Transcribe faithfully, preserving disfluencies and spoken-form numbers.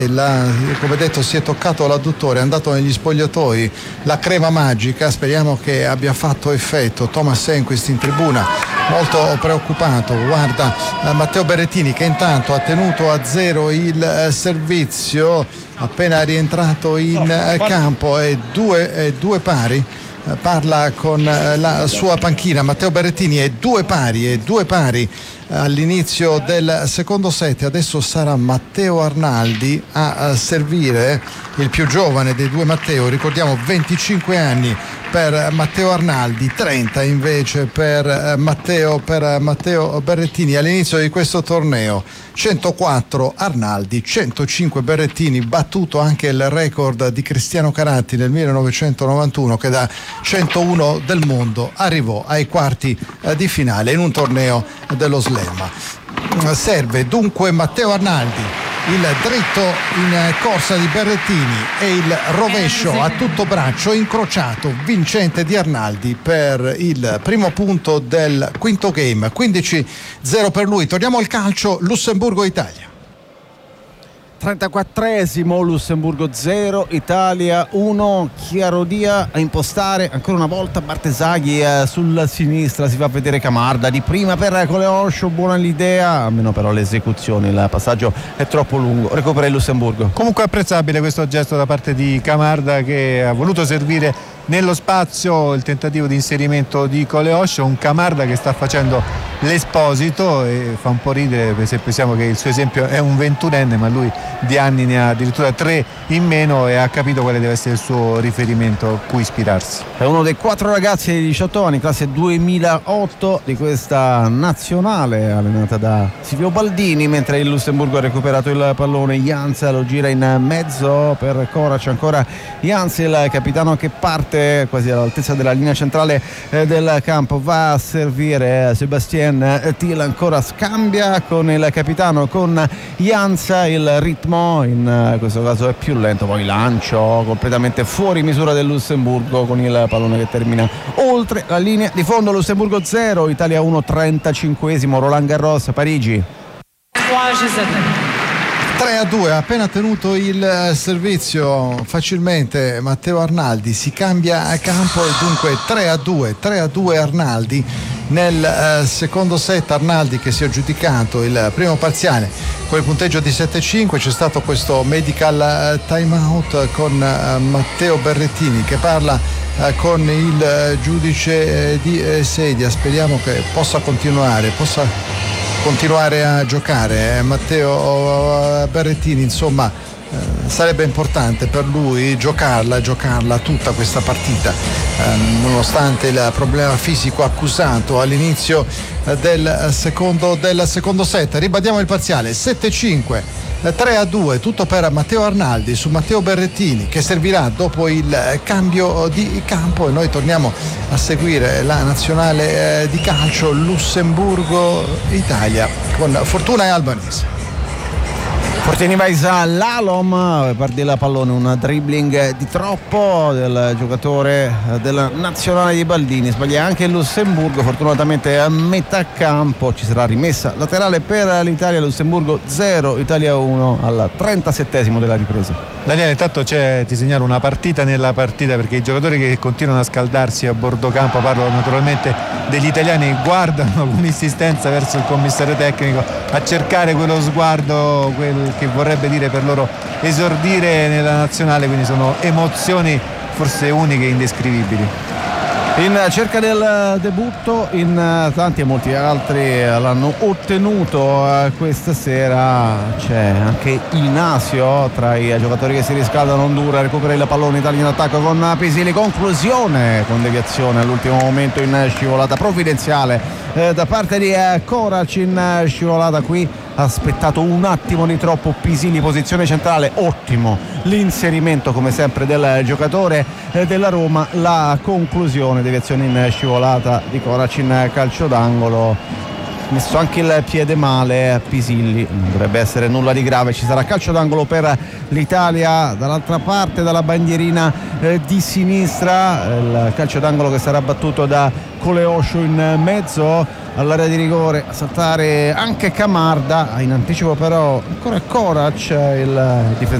La, come detto, si è toccato l'adduttore, è andato negli spogliatoi, la crema magica, speriamo che abbia fatto effetto. Thomas Enquist in tribuna molto preoccupato, guarda eh, Matteo Berrettini che intanto ha tenuto a zero il eh, servizio, appena rientrato in eh, campo, e due, eh, due pari. Parla con la sua panchina Matteo Berrettini, e due pari e due pari all'inizio del secondo set. Adesso sarà Matteo Arnaldi a servire, il più giovane dei due Matteo, ricordiamo venticinque anni per Matteo Arnaldi, trenta invece per Matteo, per Matteo Berrettini all'inizio di questo torneo. centoquattro Arnaldi, centocinque Berrettini, battuto anche il record di Cristiano Caratti nel millenovecentonovantuno, che da centouno del mondo arrivò ai quarti di finale in un torneo dello Slam. Serve dunque Matteo Arnaldi, il dritto in corsa di Berrettini e il rovescio a tutto braccio incrociato vincente di Arnaldi per il primo punto del quinto game. Quindici zero per lui. Torniamo al calcio. Lussemburgo-Italia. trentaquattresimo, Lussemburgo zero, Italia uno. Chiarodia a impostare ancora una volta Bartesaghi, eh, sulla sinistra si fa vedere Camarda, di prima per Coleoscio, buona l'idea, almeno però l'esecuzione, il passaggio è troppo lungo, recupera il Lussemburgo. Comunque apprezzabile questo gesto da parte di Camarda, che ha voluto servire nello spazio il tentativo di inserimento di Coleoscio, un Camarda che sta facendo l'esposito, e fa un po' ridere se pensiamo che il suo esempio è un ventunenne, ma lui di anni ne ha addirittura tre in meno e ha capito quale deve essere il suo riferimento a cui ispirarsi. È uno dei quattro ragazzi di diciotto anni, classe duemilaotto, di questa nazionale allenata da Silvio Baldini, mentre il Lussemburgo ha recuperato il pallone. Jans lo gira in mezzo per Korac, ancora Jans, il capitano che parte quasi all'altezza della linea centrale eh, del campo, va a servire Sebastien Thiel, ancora scambia con il capitano, con Jans, il ritmo in questo caso è più lento, poi lancio completamente fuori misura del Lussemburgo con il pallone che termina oltre la linea di fondo. Lussemburgo zero, Italia uno, trentacinquesimo, Roland Garros, Parigi. tre a due, ha appena tenuto il servizio facilmente Matteo Arnaldi, si cambia a campo e dunque tre a due, tre a due Arnaldi nel eh, secondo set. Arnaldi che si è aggiudicato il primo parziale con il punteggio di sette a cinque. C'è stato questo medical time out con eh, Matteo Berrettini che parla eh, con il eh, giudice eh, di eh, sedia, speriamo che possa continuare, possa continuare a giocare eh, Matteo Berrettini, insomma eh, sarebbe importante per lui giocarla, giocarla tutta questa partita, eh, nonostante il problema fisico accusato all'inizio eh, del, secondo, del secondo set. Ribadiamo il parziale sette a cinque, tre a due, tutto per Matteo Arnaldi su Matteo Berrettini, che servirà dopo il cambio di campo, e noi torniamo a seguire la nazionale di calcio Lussemburgo-Italia con Fortuna e Albanese. Fortini Vaisa, Lalom perde il pallone, un dribbling di troppo del giocatore della nazionale di Baldini, sbaglia anche il Lussemburgo, fortunatamente a metà campo ci sarà rimessa laterale per l'Italia. Lussemburgo zero, Italia uno al trentasettesimo della ripresa. Daniele, intanto c'è, ti segnalo una partita nella partita, perché i giocatori che continuano a scaldarsi a bordo campo, parlo naturalmente degli italiani, guardano con insistenza verso il commissario tecnico a cercare quello sguardo, quel che vorrebbe dire per loro esordire nella nazionale, quindi sono emozioni forse uniche e indescrivibili. In cerca del debutto, in tanti e molti altri l'hanno ottenuto questa sera. C'è anche Inasio tra i giocatori che si riscaldano. Hondura recupera il pallone, Italia in attacco con Pisili, conclusione con deviazione all'ultimo momento in scivolata provvidenziale eh, da parte di eh, Korac, in scivolata qui ha aspettato un attimo di troppo Pisili, posizione centrale, ottimo l'inserimento come sempre del giocatore eh, della Roma, la conclusione, deviazione in scivolata di Korac in calcio d'angolo, messo anche il piede male Pisilli, non dovrebbe essere nulla di grave. Ci sarà calcio d'angolo per l'Italia dall'altra parte, dalla bandierina eh, di sinistra, il calcio d'angolo che sarà battuto da Coleoscio in mezzo. all'area di rigore a saltare anche Camarda, in anticipo però ancora Korac, il difensore